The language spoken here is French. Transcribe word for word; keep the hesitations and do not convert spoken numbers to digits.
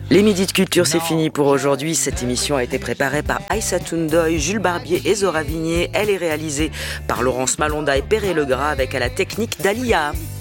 Les Midis de Culture, c'est fini pour aujourd'hui. Cette émission a été préparée par Aïssatou Ndoye, Jules Barbier et Zora Vignier. Elle est réalisée par Laurence Malonda et Perret Legras avec à la technique d'Alia.